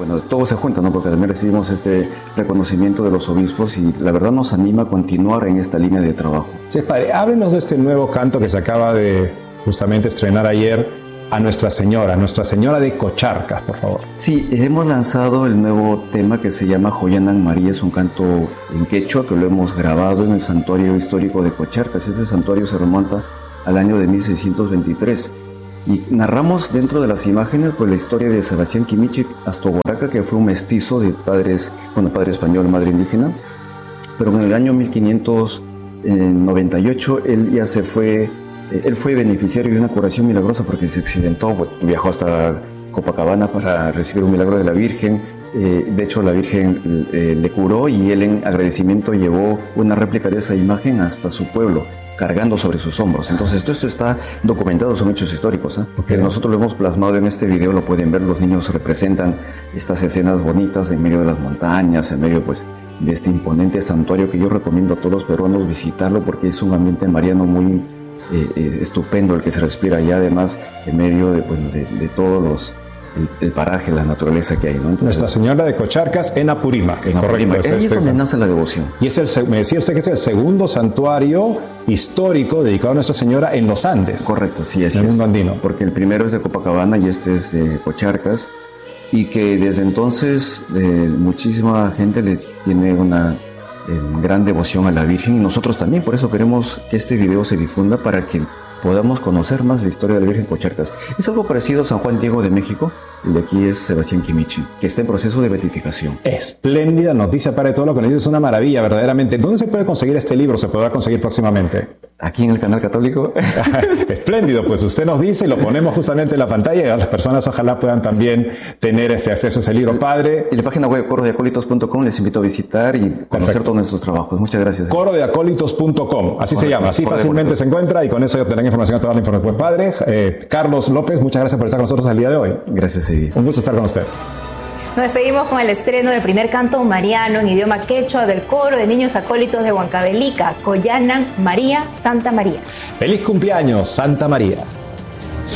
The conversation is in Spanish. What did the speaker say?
bueno, todo se junta, ¿no? Porque también recibimos este reconocimiento de los obispos y la verdad nos anima a continuar en esta línea de trabajo. Sí, padre, háblenos de este nuevo canto que se acaba de justamente estrenar ayer, a Nuestra Señora de Cocharcas, por favor. Sí, hemos lanzado el nuevo tema que se llama Joyanan María, es un canto en quechua que lo hemos grabado en el santuario histórico de Cocharcas. Este santuario se remonta al año de 1623 y narramos dentro de las imágenes pues, la historia de Sebastián Quimichi Astoguaraca, que fue un mestizo de padre español, madre indígena, pero en el año 1598 él ya se fue. Él fue beneficiario de una curación milagrosa porque se accidentó, viajó hasta Copacabana para recibir un milagro de la Virgen. De hecho, la Virgen le curó y él en agradecimiento llevó una réplica de esa imagen hasta su pueblo, cargando sobre sus hombros. Entonces, todo esto está documentado, son hechos históricos. Okay. Nosotros lo hemos plasmado en este video, lo pueden ver, los niños representan estas escenas bonitas en medio de las montañas, en medio pues, de este imponente santuario que yo recomiendo a todos los peruanos visitarlo porque es un ambiente mariano muy estupendo el que se respira allá, además en medio de todos el paraje, la naturaleza que hay, ¿no? Entonces, Nuestra Señora de Cocharcas en Apurímac. Correcto. Ahí es donde nace la devoción. Y me decía usted que es el segundo santuario histórico dedicado a Nuestra Señora en los Andes. Correcto, sí, así en el mundo andino. Porque el primero es de Copacabana y este es de Cocharcas, y que desde entonces muchísima gente le tiene una gran devoción a la Virgen, y nosotros también, por eso queremos que este video se difunda para que podamos conocer más la historia de la Virgen Cocharcas. Es algo parecido a San Juan Diego de México, y de aquí es Sebastián Quimichi, que está en proceso de beatificación. Espléndida noticia para todo lo que nos dice, es una maravilla, verdaderamente. ¿Dónde se puede conseguir este libro? ¿Se podrá conseguir próximamente? Aquí en el canal católico. Espléndido, pues usted nos dice y lo ponemos justamente en la pantalla y las personas ojalá puedan también tener ese acceso a ese libro. Padre. Y la página web corodeacólitos.com les invito a visitar y conocer todos nuestros trabajos. Muchas gracias. Corodeacólitos.com, así se llama, así fácilmente se encuentra y con eso tendrán información a toda la información. Pues padre, Carlos López, muchas gracias por estar con nosotros el día de hoy. Gracias, Eddie. Un gusto estar con usted. Nos despedimos con el estreno del primer canto mariano en idioma quechua del coro de niños acólitos de Huancavelica, Joyanan María, Santa María. ¡Feliz cumpleaños, Santa María!